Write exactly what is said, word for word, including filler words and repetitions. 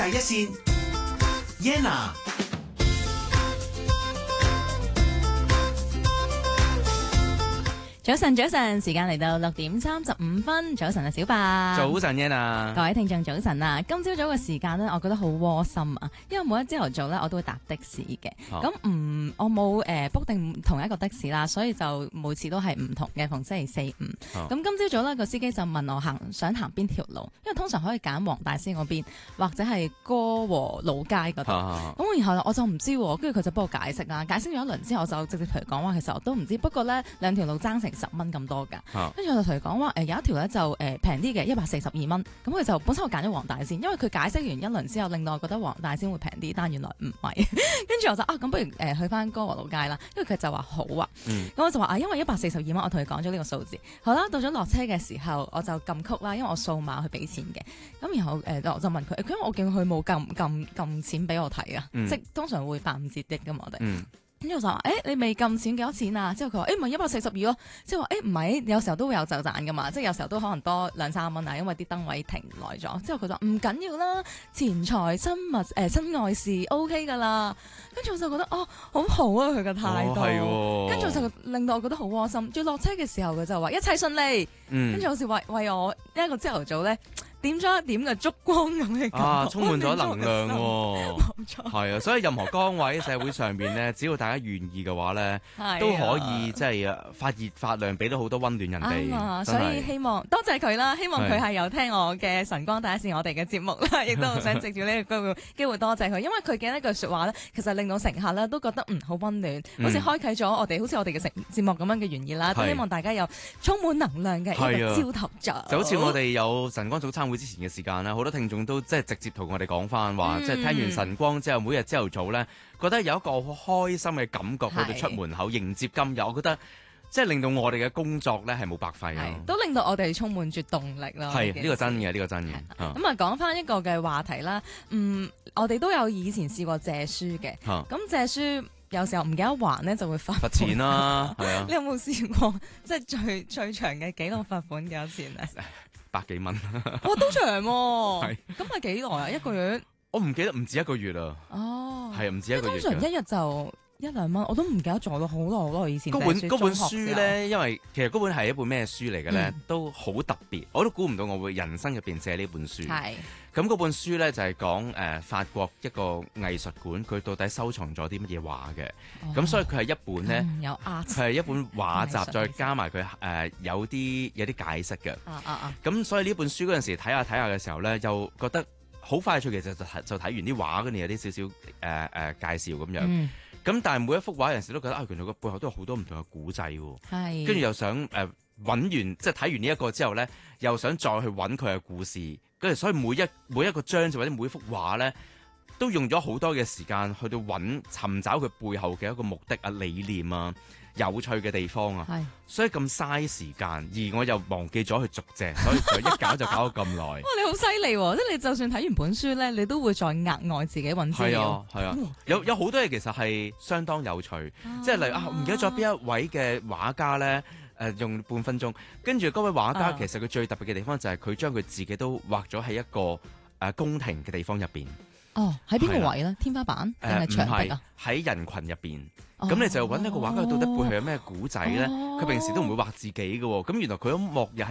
第一線 Yenna。 早晨，早晨，時間嚟到六點三十五分。早晨啊，小白。 早晨，Yenna。 各位聽眾早晨啊！今朝早嘅時間呢，我覺得好窩心啊，因為每一朝頭早咧，我都會搭的士嘅。咁唔、嗯，我冇誒 book 定同一個的士啦，所以就每次都係唔同嘅，逢星期四五。咁、哦、今朝早呢個司機就問我行想行邊條路，因為通常可以揀黃大仙嗰邊或者係歌和老街嗰度。咁、啊、然後我就唔知，跟住佢就幫我解釋啦。解釋咗一輪之後，我就直接同佢講話，其實我都唔知。不過呢兩條路爭成十蚊咁多㗎，跟住、啊、我就同佢講話，誒、呃、有一條咧就誒平啲嘅，一百四十二蚊。咁佢就本身我揀咗黃大仙，因為佢解釋完一輪之後，令到我覺得黃大仙會平啲，但原來唔係。跟住我就啊，咁不如誒、呃、去翻歌和老街啦，因為佢就話好啊。咁、嗯、我就話啊，因為一百四十二蚊，我同佢講咗呢個數字。好啦，到咗落車嘅時候，我就撳曲啦，因為我掃碼去俾錢嘅。咁然後誒、呃、我就問佢，因為我見佢冇撳撳撳錢俾我睇啊，嗯、即係通常會八五折的㗎嘛，我哋。嗯跟住我就話，誒、欸，你未撳錢幾多錢啊？之後佢話，誒、欸，唔係一百四十二咯。之後話，誒、欸，唔係，有時候都會有走盞噶嘛，即係有時候都可能多兩三蚊啊，因為啲燈位停耐咗。之後佢就話唔緊要啦，錢財親密誒親愛事 O K 噶啦。跟住我就覺得，哦，好好啊，佢嘅態度。 哦、 跟住就令到我覺得好窩心。最落車嘅時候，佢就話一切順利。嗯、跟住好似為為我一個朝頭早咧。點咗一點嘅燭光咁嘅感覺， 啊，充滿咗能量喎、哦， 冇錯， 係啊，所以任何崗位社會上邊咧，只要大家願意嘅話咧，都可以即係發熱發亮，俾到好多溫暖人哋。 啊，所以希望多謝佢啦，希望佢係有聽我嘅晨光第一線我哋嘅節目啦，亦都想藉住呢個機會機會多謝佢，因為佢嘅一句説話咧，其實令到乘客咧都覺得嗯好溫暖，嗯、好似開啟咗我哋好似我哋嘅節節目咁樣嘅原意啦，都希望大家有充滿能量嘅一個朝頭早， 就好似我哋有晨光早餐會之前嘅時間好多聽眾都即係直接同我哋講翻話，嗯、即係聽完晨光之後，每日朝頭早咧，覺得有一個好開心嘅感覺，去到出門口迎接今日，我覺得即係令到我哋嘅工作咧係冇白費啊，都令到我哋充滿住動力咯。 係呢、呢個真嘅，呢、呢個真嘅。 咁啊，講翻一個嘅話題啦，嗯，我哋都有以前試過借書嘅，咁、啊、借書。有時候唔記得還咧，就會罰罰錢啦，係啊！ 你有冇試過即係最最長嘅紀錄罰款幾多錢咧？ 百幾蚊。 哇，都長喎！係咁係幾耐啊？一個月？ 我唔記得，唔止一個月啊！哦，係啊，唔止一個月。 通常一日就一兩蚊，我都唔記得咗咯，好耐好耐以前。 嗰本嗰本書咧，因為其實嗰本係一本咩書嚟嘅咧，嗯、都好特別，我都估唔到我會人生入邊借呢本書。係。咁嗰本書咧就係講誒法國一個藝術館，佢到底收藏咗啲乜嘢畫嘅。咁、哦、所以佢係一本咧，佢係、嗯、一本畫集，再加埋佢誒有啲有啲解釋嘅。啊啊啊！咁所以呢本書嗰陣時睇下睇下嘅時候咧，又覺得好快脆，其實就就睇完啲畫，跟住有啲少少誒誒介紹咁樣。嗯咁但係每一幅畫有陣時都覺得啊，原來個背後都有好多唔同嘅古仔喎。係。跟住又想誒揾、呃、完，即係睇完呢一個之後咧，又想再去揾佢嘅故事。跟住所以每一每一個章或者每一幅畫咧，都用咗好多嘅時間去到揾尋找佢背後嘅一個目的啊、理念啊、有趣嘅地方啊。係。所以咁嘥時間，而我又忘記咗去續借，所以佢一搞就搞咗咁耐。哇！ 你好犀利喎！即係你就算睇完本書咧，你都會再額外自己揾資料。 係啊，係啊，嗯、有有好多嘢其實係相當有趣，啊、即係例如啊，唔記得咗邊一位嘅畫家咧。誒、呃、用半分鐘，跟住嗰位畫家、uh, 其實佢最特別嘅地方就係佢將佢自己都畫咗喺一個誒、呃、宮廷嘅地方入邊。哦，喺邊個位咧？天花板定係牆壁啊？喺人群入邊，咁、oh, 你就揾一個畫家到底背後有咩古仔咧？佢、oh, 平時都唔會畫自己嘅喎，咁原來佢一幕又係。